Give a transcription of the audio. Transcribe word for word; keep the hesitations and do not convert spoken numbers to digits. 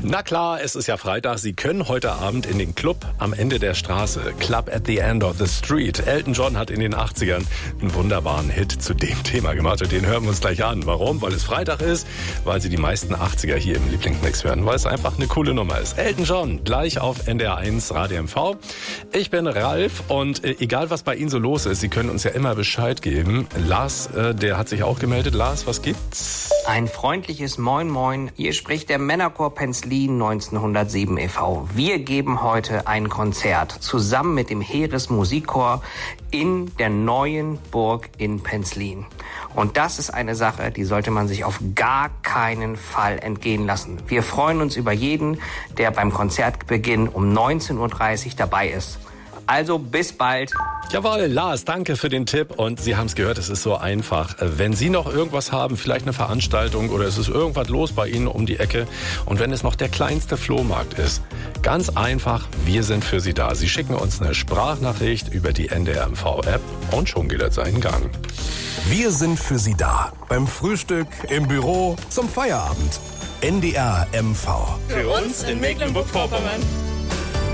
Na klar, es ist ja Freitag. Sie können heute Abend in den Club am Ende der Straße, Club at the End of the Street. Elton John hat in den achtzigern einen wunderbaren Hit zu dem Thema gemacht und den hören wir uns gleich an. Warum? Weil es Freitag ist, weil Sie die meisten achtziger hier im Lieblingsmix hören, weil es einfach eine coole Nummer ist. Elton John, gleich auf N D R eins Radio M V. Ich bin Ralf und äh, egal was bei Ihnen so los ist, Sie können uns ja immer Bescheid geben. Lars, äh, der hat sich auch gemeldet. Lars, was gibt's? Ein freundliches Moin Moin. Hier spricht der Männerchor Penzlin neunzehnhundertsieben e V Wir geben heute ein Konzert zusammen mit dem Heeresmusikchor in der neuen Burg in Penzlin. Und das ist eine Sache, die sollte man sich auf gar keinen Fall entgehen lassen. Wir freuen uns über jeden, der beim Konzertbeginn um neunzehn Uhr dreißig dabei ist. Also bis bald. Jawohl, Lars, danke für den Tipp. Und Sie haben es gehört, es ist so einfach. Wenn Sie noch irgendwas haben, vielleicht eine Veranstaltung oder es ist irgendwas los bei Ihnen um die Ecke und wenn es noch der kleinste Flohmarkt ist, ganz einfach, wir sind für Sie da. Sie schicken uns eine Sprachnachricht über die N D R M V-App und schon geht er seinen Gang. Wir sind für Sie da. Beim Frühstück, im Büro, zum Feierabend. N D R M V. Für uns in Mecklenburg-Vorpommern.